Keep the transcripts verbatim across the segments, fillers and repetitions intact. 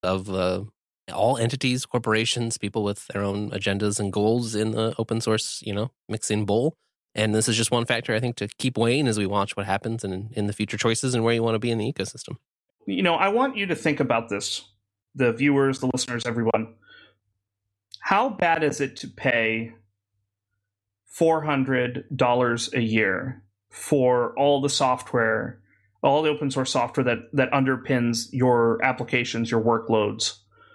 of uh, all entities, corporations, people with their own agendas and goals in the open source, you know, mixing bowl. And this is just one factor, I think, to keep weighing as we watch what happens and in the future choices and where you want to be in the ecosystem. You know, I want you to think about this, the viewers, the listeners, everyone. How bad is it to pay four hundred dollars a year for all the software, all the open source software that, that underpins your applications, your workloads,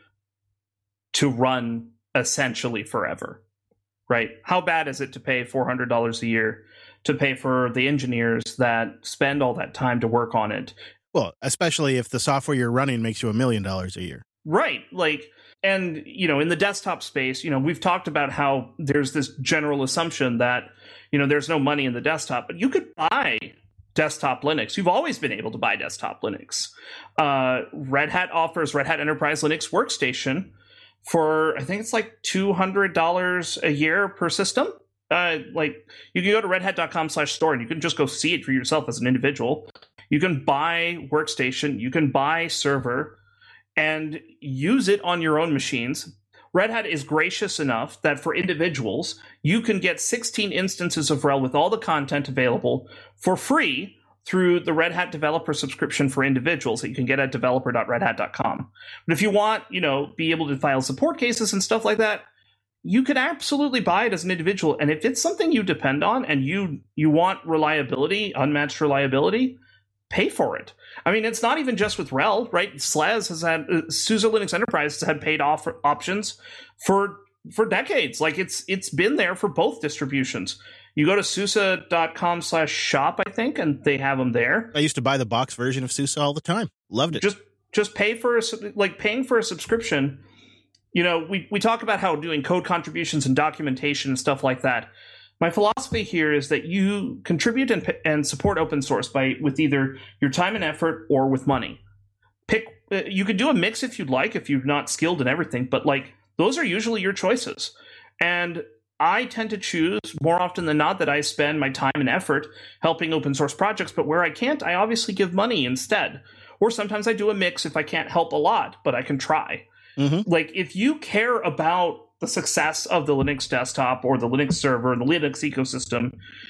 to run essentially forever, right? How bad is it to pay four hundred dollars a year to pay for the engineers that spend all that time to work on it? Well, especially if the software you're running makes you a million dollars a year. Right. Like, and, you know, in the desktop space, you know, we've talked about how there's this general assumption that, you know, there's no money in the desktop, but you could buy desktop Linux. You've always been able to buy desktop Linux. Uh, Red Hat offers Red Hat Enterprise Linux Workstation for, I think it's like two hundred dollars a year per system. Uh, like, you can go to redhat.com slash store and you can just go see it for yourself as an individual. You can buy Workstation, you can buy Server, and use it on your own machines. Red Hat is gracious enough that for individuals, you can get sixteen instances of RHEL with all the content available for free through the Red Hat developer subscription for individuals that you can get at developer dot red hat dot com. But if you want, you know, be able to file support cases and stuff like that, you could absolutely buy it as an individual. And if it's something you depend on and you you want reliability, unmatched reliability, pay for it. I mean, it's not even just with RHEL, right? S L E S has had, uh, SUSE Linux Enterprise has had paid off options for for decades. Like, it's it's been there for both distributions. You go to SUSE.com slash shop, I think, and they have them there. I used to buy the box version of SUSE all the time. Loved it. Just just pay for a, like paying for a subscription. You know, we, we talk about how doing code contributions and documentation and stuff like that. My philosophy here is that you contribute and, and support open source by with either your time and effort or with money. Pick. Uh, you could do a mix if you'd like, if you're not skilled in everything, but like those are usually your choices. And I tend to choose more often than not that I spend my time and effort helping open source projects, but where I can't, I obviously give money instead. Or sometimes I do a mix if I can't help a lot, but I can try. Mm-hmm. Like, if you care about the success of the Linux desktop or the Linux server and the Linux ecosystem,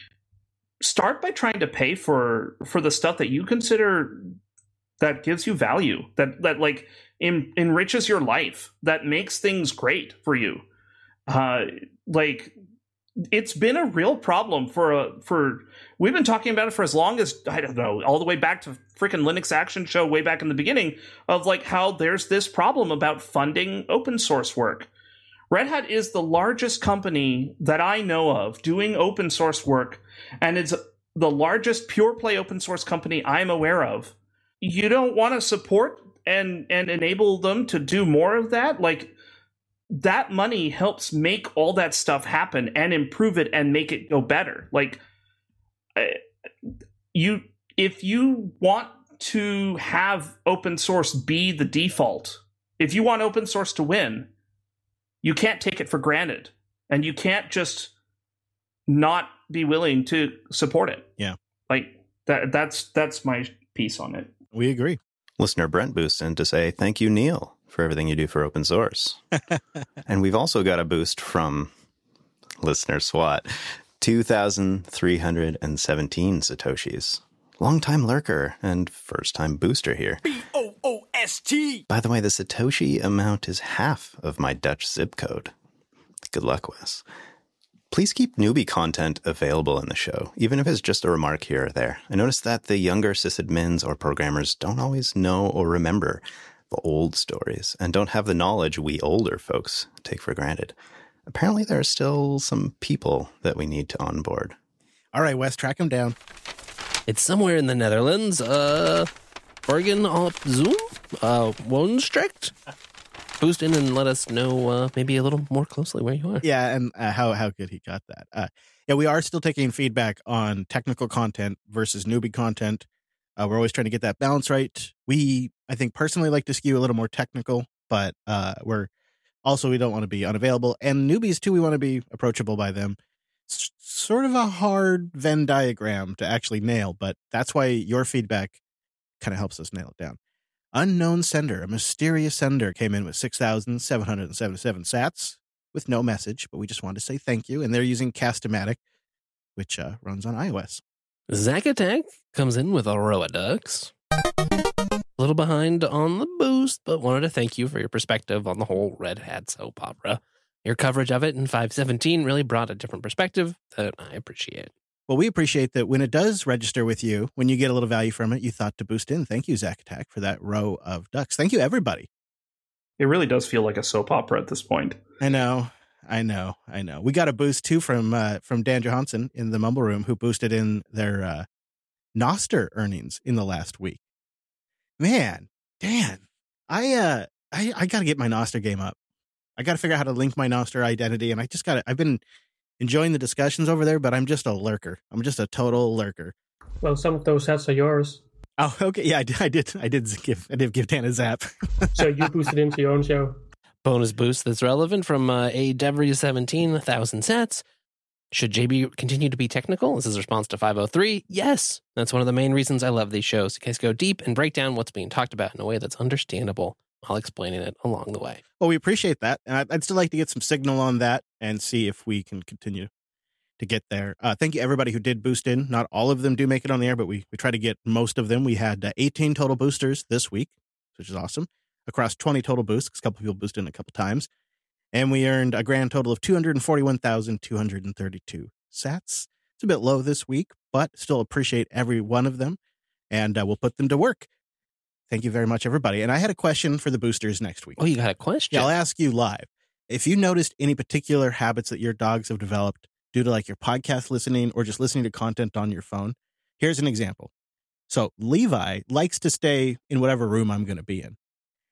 start by trying to pay for for the stuff that you consider that gives you value, that that like en- enriches your life, that makes things great for you. Uh, like, it's been a real problem for a for we've been talking about it for as long as, I don't know, all the way back to freaking Linux Action Show way back in the beginning, of like how there's this problem about funding open source work. Red Hat is the largest company that I know of doing open source work, and it's the largest pure play open source company I'm aware of. You don't want to support and and enable them to do more of that? Like, that money helps make all that stuff happen and improve it and make it go better. Like, you, if you want to have open source be the default, if you want open source to win, you can't take it for granted, and you can't just not be willing to support it. Yeah. Like, that that's that's my piece on it. We agree. Listener Brent boosts in to say, thank you, Neil, for everything you do for open source. And we've also got a boost from listener SWAT, two thousand three hundred seventeen Satoshis. Long-time lurker and first-time booster here. B O O S T! By the way, the Satoshi amount is half of my Dutch zip code. Good luck, Wes. Please keep newbie content available in the show, even if it's just a remark here or there. I noticed that the younger sysadmins or programmers don't always know or remember the old stories and don't have the knowledge we older folks take for granted. Apparently, there are still some people that we need to onboard. All right, Wes, track him down. It's somewhere in the Netherlands. Uh, Bergen op Zoom? Uh, Woonstricht? Boost in and let us know uh, maybe a little more closely where you are. Yeah, and uh, how, how good he got that. Uh, yeah, we are still taking feedback on technical content versus newbie content. Uh, we're always trying to get that balance right. We, I think, personally like to skew a little more technical, but uh, we're also, we don't want to be unavailable. And newbies, too, we want to be approachable by them. It's sort of a hard Venn diagram to actually nail, but that's why your feedback kind of helps us nail it down. unknown sender, a mysterious sender, came in with six thousand seven hundred seventy-seven sats with no message, but we just wanted to say thank you. And they're using Castamatic, which uh, runs on iOS. Zack Attack comes in with Aroa Ducks. A little behind on the boost, but wanted to thank you for your perspective on the whole Red Hat soap opera. Your coverage of it in five seventeen really brought a different perspective that I appreciate. Well, we appreciate that when it does register with you, when you get a little value from it, you thought to boost in. Thank you, Zack Attack, for that row of ducks. Thank you, everybody. It really does feel like a soap opera at this point. I know, I know, I know. We got a boost, too, from uh, from Dan Johansson in the Mumble Room, who boosted in their uh, Nostr earnings in the last week. Man, Dan, I uh, I, I got to get my Nostr game up. I got to figure out how to link my Nostr identity, and I just got to, I've been enjoying the discussions over there, but I'm just a lurker. I'm just a total lurker. Well, some of those sets are yours. Oh, okay. Yeah, I did. I did. I did give. I did give Dan a zap. So you boosted into your own show. Bonus boost that's relevant from uh, A W seventeen, one thousand sats. Should J B continue to be technical? This is a response to five oh three. Yes. That's one of the main reasons I love these shows. You guys go deep and break down what's being talked about in a way that's understandable while explaining it along the way. Well, we appreciate that. And I'd still like to get some signal on that and see if we can continue to get there. Uh, thank you, everybody who did boost in. Not all of them do make it on the air, but we, we try to get most of them. We had uh, eighteen total boosters this week, which is awesome, across twenty total boosts. A couple people boosted in a couple times. And we earned a grand total of two hundred forty-one thousand two hundred thirty-two sats. It's a bit low this week, but still appreciate every one of them. And uh, we'll put them to work. Thank you very much, everybody. And I had a question for the boosters next week. Oh, you got a question? Yeah, I'll ask you live. If you noticed any particular habits that your dogs have developed due to like your podcast listening or just listening to content on your phone, here's an example. So Levi likes to stay in whatever room I'm going to be in.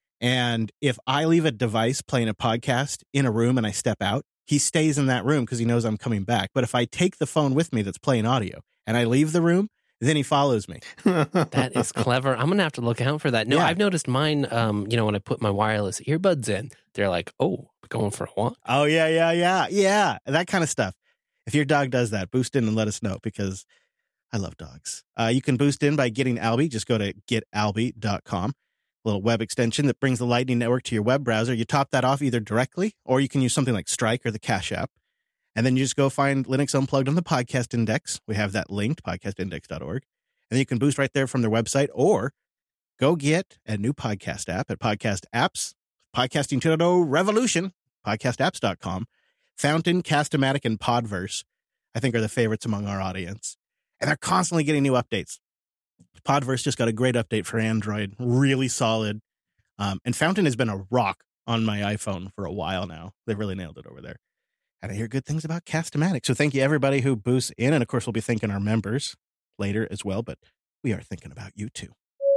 And if I leave a device playing a podcast in a room and I step out, he stays in that room because he knows I'm coming back. But if I take the phone with me that's playing audio and I leave the room, then he follows me. That is clever. I'm going to have to look out for that. No, Yeah. I've noticed mine, um, you know, when I put my wireless earbuds in, they're like, oh, we're going for a walk. Oh, yeah, yeah, yeah, yeah. That kind of stuff. If your dog does that, boost in and let us know because I love dogs. Uh, you can boost in by getting Alby. Just go to get alby dot com. A little web extension that brings the Lightning Network to your web browser. You top that off either directly or you can use something like Strike or the Cash App. And then you just go find Linux Unplugged on the Podcast Index. We have that linked, podcast index dot org. And then you can boost right there from their website or go get a new podcast app at Podcast Apps, Podcasting two point oh Revolution, podcast apps dot com. Fountain, Castamatic, and Podverse, I think, are the favorites among our audience. And they're constantly getting new updates. Podverse just got a great update for Android, really solid. Um, and Fountain has been a rock on my iPhone for a while now. They've really nailed it over there. And I hear good things about Castamatic. So thank you, everybody who boosts in. And of course, we'll be thanking our members later as well. But we are thinking about you too.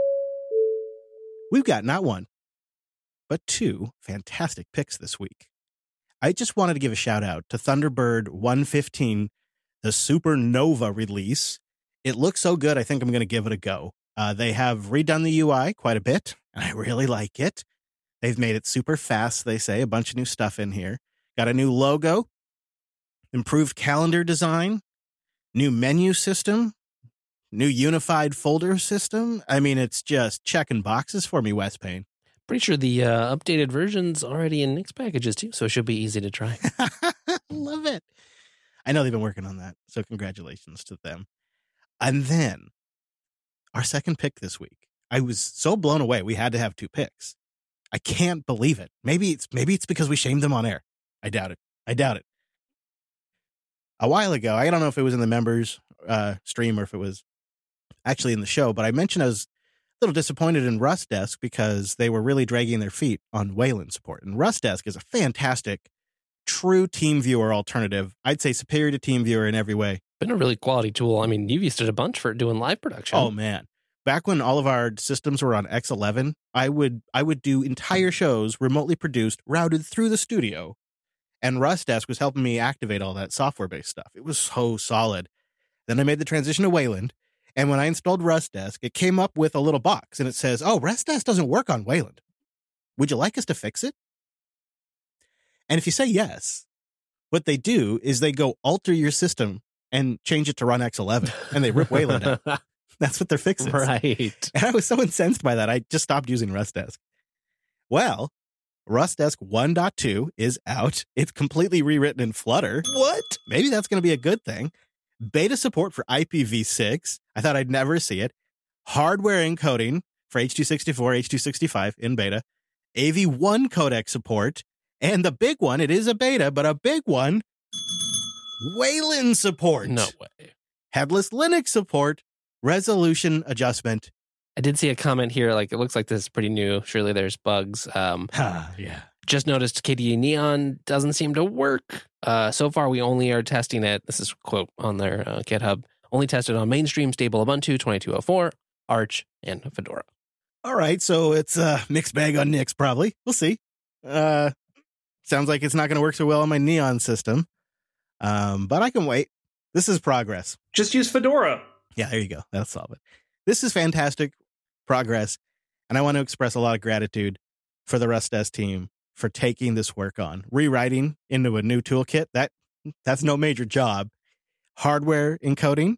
We've got not one, but two fantastic picks this week. I just wanted to give a shout out to Thunderbird one fifteen, the Supernova release. It looks so good, I think I'm going to give it a go. Uh, they have redone the U I quite a bit, and I really like it. They've made it super fast, they say, a bunch of new stuff in here. Got a new logo, improved calendar design, new menu system, new unified folder system. I mean, it's just checking boxes for me, Wes Payne. Pretty sure the uh, updated version's already in Nix packages too, so it should be easy to try. Love it. I know they've been working on that, so congratulations to them. And then our second pick this week. I was so blown away. We had to have two picks. I can't believe it. Maybe it's maybe it's because we shamed them on air. I doubt it. I doubt it. A while ago, I don't know if it was in the members uh, stream or if it was actually in the show, but I mentioned I was a little disappointed in Rustdesk because they were really dragging their feet on Wayland support. And Rustdesk is a fantastic, true TeamViewer alternative. I'd say superior to TeamViewer in every way. Been a really quality tool. I mean, you've used it a bunch for doing live production. Oh, man. Back when all of our systems were on X eleven, I would I would do entire shows remotely produced, routed through the studio. And Rustdesk was helping me activate all that software-based stuff. It was so solid. Then I made the transition to Wayland. And when I installed Rustdesk, it came up with a little box. And it says, oh, Rustdesk doesn't work on Wayland. Would you like us to fix it? And if you say yes, what they do is they go alter your system and change it to run X eleven. And they rip Wayland out. That's what their fix is. Right. And I was so incensed by that, I just stopped using RustDesk. Well, RustDesk one point two is out. It's completely rewritten in Flutter. What? Maybe that's going to be a good thing. Beta support for I P v six. I thought I'd never see it. Hardware encoding for H two sixty-four, H two sixty-five in beta. A V one codec support. And the big one, it is a beta, but a big one, Wayland support. No way. Headless Linux support. Resolution adjustment. I did see a comment here, like, it looks like this is pretty new. Surely there's bugs. Um, Ah, yeah. just noticed K D E Neon doesn't seem to work. Uh, so far, we only are testing it. This is a quote on their uh, GitHub. Only tested on mainstream stable Ubuntu twenty-two oh four, Arch, and Fedora. All right, so it's a mixed bag on Nix, probably. We'll see. Uh, sounds like it's not going to work so well on my Neon system. Um, but I can wait. This is progress. Just use Fedora. Yeah, there you go. That'll solve it. This is fantastic progress, and I want to express a lot of gratitude for the RustDesk team for taking this work on. Rewriting into a new toolkit, that that's no major job. Hardware encoding,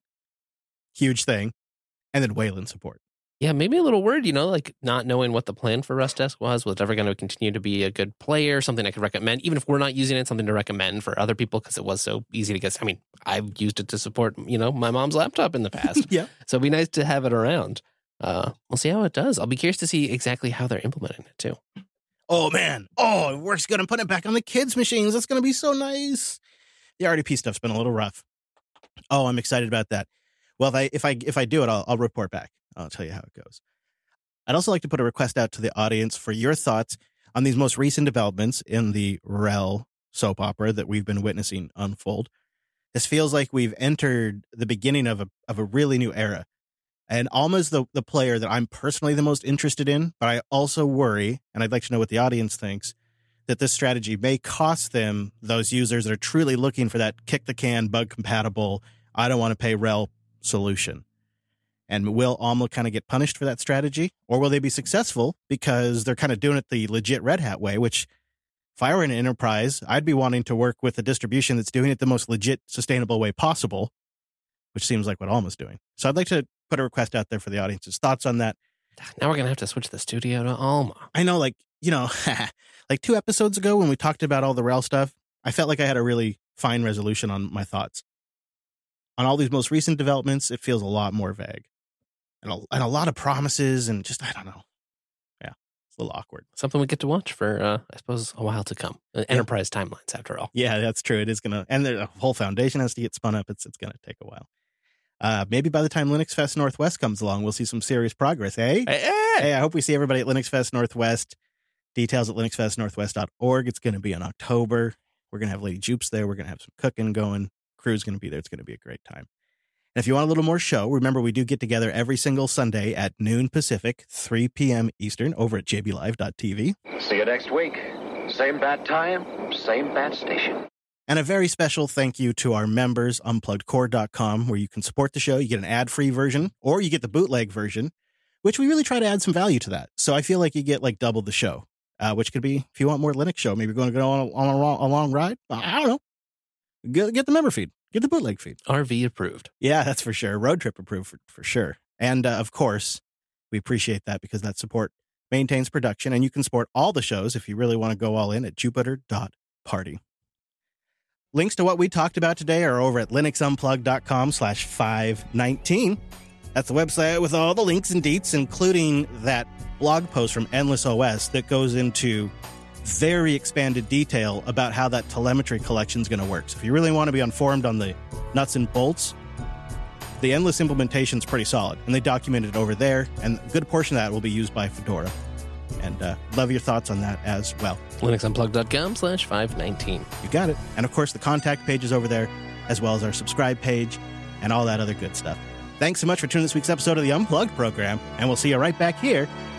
huge thing. And then Wayland support. Yeah, maybe a little worried, you know, like not knowing what the plan for RustDesk was. Was it ever going to continue to be a good player, something I could recommend, even if we're not using it, something to recommend for other people because it was so easy to get. I mean, I've used it to support, you know, my mom's laptop in the past. Yeah. So it'd be nice to have it around. Uh, we'll see how it does. I'll be curious to see exactly how they're implementing it, too. Oh, man. Oh, it works good. I'm putting it back on the kids' machines. That's going to be so nice. The R D P stuff's been a little rough. Oh, I'm excited about that. Well, if I if I, if I do it, I'll, I'll report back. I'll tell you how it goes. I'd also like to put a request out to the audience for your thoughts on these most recent developments in the RHEL soap opera that we've been witnessing unfold. This feels like we've entered the beginning of a of a really new era. And Alma's the, the player that I'm personally the most interested in, but I also worry, and I'd like to know what the audience thinks, that this strategy may cost them, those users that are truly looking for that kick-the-can, bug-compatible, I don't want to pay RHEL solution. And will Alma kind of get punished for that strategy? Or will they be successful because they're kind of doing it the legit Red Hat way, which if I were in an enterprise, I'd be wanting to work with a distribution that's doing it the most legit, sustainable way possible, which seems like what Alma's doing. So I'd like to put a request out there for the audience's thoughts on that. Now we're going to have to switch the studio to Alma. I know, like, you know, like two episodes ago when we talked about all the RHEL stuff, I felt like I had a really fine resolution on my thoughts. On all these most recent developments, it feels a lot more vague. And a, and a lot of promises and just, I don't know. Yeah, it's a little awkward. Something we get to watch for, uh, I suppose, a while to come. Uh, enterprise yeah. timelines, after all. Yeah, that's true. It is going to, and the whole foundation has to get spun up. It's it's going to take a while. Uh, maybe by the time Linux Fest Northwest comes along, we'll see some serious progress, eh? Hey, hey. hey I hope we see everybody at Linux Fest Northwest. Details at linux fest northwest dot org. It's going to be in October. We're going to have Lady Jupes there. We're going to have some cooking going. Crew's going to be there. It's going to be a great time. And if you want a little more show, remember we do get together every single Sunday at noon Pacific, three p.m. Eastern over at j b live dot t v. See you next week. Same bat time, same bat station. And a very special thank you to our members, unplugged core dot com, where you can support the show. You get an ad-free version, or you get the bootleg version, which we really try to add some value to that. So I feel like you get like double the show, uh, which could be, if you want more Linux show, maybe you're going to go on a, on a, a long ride. I don't know. Get, get the member feed. Get the bootleg feed. R V approved. Yeah, that's for sure. Road trip approved for, for sure. And uh, of course, we appreciate that because that support maintains production, and you can support all the shows if you really want to go all in at jupiter dot party. Links to what we talked about today are over at linuxunplugged.com slash 519. That's the website with all the links and deets, including that blog post from Endless O S that goes into very expanded detail about how that telemetry collection is going to work. So if you really want to be informed on the nuts and bolts, the Endless implementation is pretty solid, and they documented it over there, and a good portion of that will be used by Fedora. And uh, love your thoughts on that as well. linuxunplugged.com slash 519. You got it. And of course, the contact page is over there, as well as our subscribe page and all that other good stuff. Thanks so much for tuning this week's episode of the Unplugged program, and we'll see you right back here